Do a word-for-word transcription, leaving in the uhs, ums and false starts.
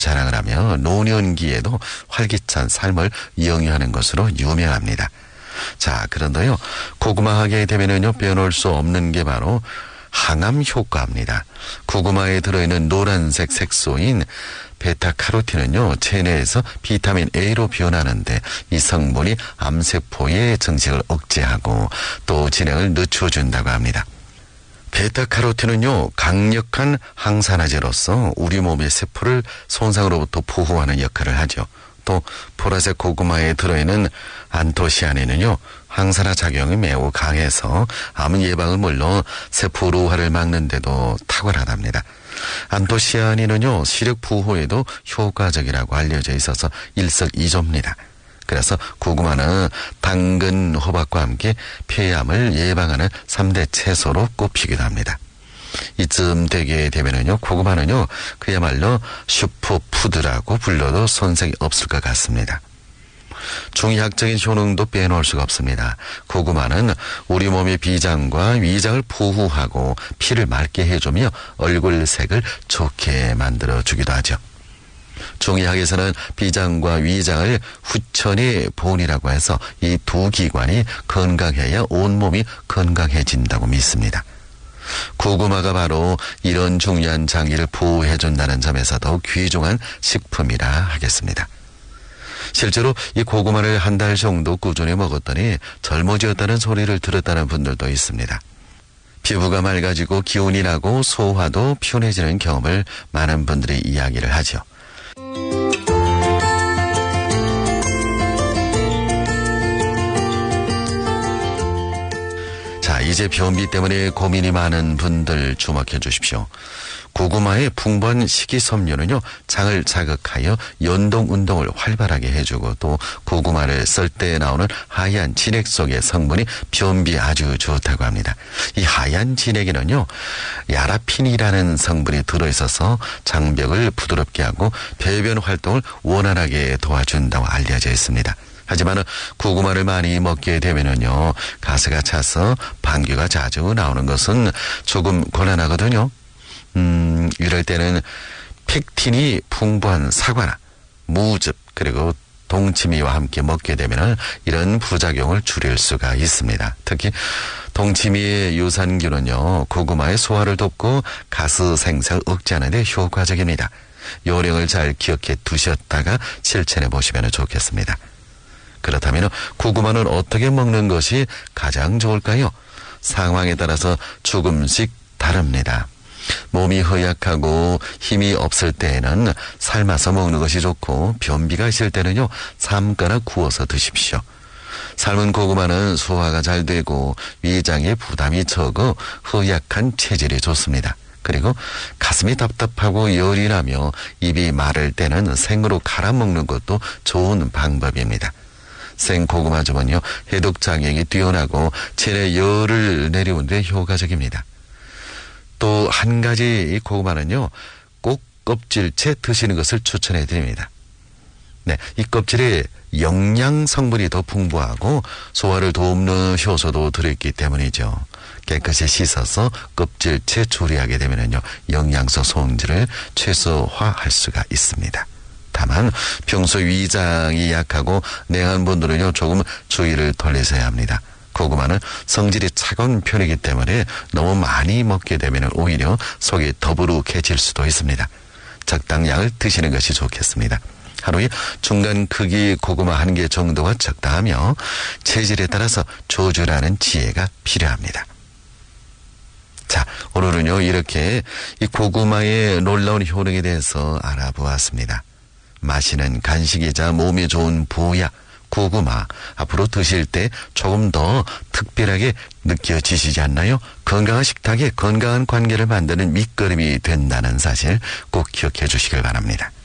자랑을 하며 노년기에도 활기찬 삶을 영위하는 것으로 유명합니다. 자, 그런데요, 고구마 하게 되면은요, 빼놓을 수 없는 게 바로 항암 효과입니다. 고구마에 들어있는 노란색 색소인 베타카로틴은요, 체내에서 비타민 A로 변하는데 이 성분이 암세포의 증식을 억제하고 또 진행을 늦춰준다고 합니다. 베타카로틴은요, 강력한 항산화제로서 우리 몸의 세포를 손상으로부터 보호하는 역할을 하죠. 또 보라색 고구마에 들어있는 안토시아닌은요, 항산화 작용이 매우 강해서 암 예방은 물론 세포 노화를 막는 데도 탁월하답니다. 안토시아닌은요, 시력 부호에도 효과적이라고 알려져 있어서 일석이조입니다. 그래서 고구마는 당근, 호박과 함께 폐암을 예방하는 삼 대 채소로 꼽히기도 합니다. 이쯤 되게 되면은요, 고구마는요, 그야말로 슈퍼푸드라고 불러도 손색이 없을 것 같습니다. 중의학적인 효능도 빼놓을 수가 없습니다. 고구마는 우리 몸의 비장과 위장을 보호하고 피를 맑게 해주며 얼굴색을 좋게 만들어주기도 하죠. 중의학에서는 비장과 위장을 후천의 본이라고 해서 이 두 기관이 건강해야 온몸이 건강해진다고 믿습니다. 고구마가 바로 이런 중요한 장기를 보호해준다는 점에서도 귀중한 식품이라 하겠습니다. 실제로 이 고구마를 한 달 정도 꾸준히 먹었더니 젊어지었다는 소리를 들었다는 분들도 있습니다. 피부가 맑아지고 기운이 나고 소화도 편해지는 경험을 많은 분들이 이야기를 하죠. 자, 이제 변비 때문에 고민이 많은 분들 주목해 주십시오. 고구마의 풍부한 식이섬유는요, 장을 자극하여 연동 운동을 활발하게 해주고 또 고구마를 썰 때 나오는 하얀 진액 속의 성분이 변비에 아주 좋다고 합니다. 이 하얀 진액에는요, 야라핀이라는 성분이 들어있어서 장벽을 부드럽게 하고 배변 활동을 원활하게 도와준다고 알려져 있습니다. 하지만 고구마를 많이 먹게 되면은요, 가스가 차서 방귀가 자주 나오는 것은 조금 곤란하거든요. 음, 이럴 때는 펙틴이 풍부한 사과나 무즙 그리고 동치미와 함께 먹게 되면 이런 부작용을 줄일 수가 있습니다. 특히 동치미의 유산균은요, 고구마의 소화를 돕고 가스 생성을 억제하는 데 효과적입니다. 요령을 잘 기억해 두셨다가 실천해 보시면 좋겠습니다. 그렇다면 고구마는 어떻게 먹는 것이 가장 좋을까요? 상황에 따라서 조금씩 다릅니다. 몸이 허약하고 힘이 없을 때에는 삶아서 먹는 것이 좋고 변비가 있을 때는요, 삶거나 구워서 드십시오. 삶은 고구마는 소화가 잘 되고 위장에 부담이 적어 허약한 체질이 좋습니다. 그리고 가슴이 답답하고 열이 나며 입이 마를 때는 생으로 갈아 먹는 것도 좋은 방법입니다. 생고구마즙은요, 해독 작용이 뛰어나고 체내 열을 내리우는데 효과적입니다. 또 한 가지 이 고구마는요, 꼭 껍질째 드시는 것을 추천해 드립니다. 네, 이 껍질에 영양 성분이 더 풍부하고 소화를 돕는 효소도 들어있기 때문이죠. 깨끗이 씻어서 껍질째 조리하게 되면요, 영양소 손질을 최소화할 수가 있습니다. 다만 평소 위장이 약하고 냉한 분들은요, 조금 주의를 돌리셔야 합니다. 고구마는 성질이 차가운 편이기 때문에 너무 많이 먹게 되면 오히려 속이 더부룩해질 수도 있습니다. 적당량을 드시는 것이 좋겠습니다. 하루에 중간 크기 고구마 한 개 정도가 적당하며 체질에 따라서 조절하는 지혜가 필요합니다. 자, 오늘은요, 이렇게 이 고구마의 놀라운 효능에 대해서 알아보았습니다. 맛있는 간식이자 몸에 좋은 보약 고구마, 앞으로 드실 때 조금 더 특별하게 느껴지시지 않나요? 건강한 식탁에 건강한 관계를 만드는 밑거름이 된다는 사실 꼭 기억해 주시길 바랍니다.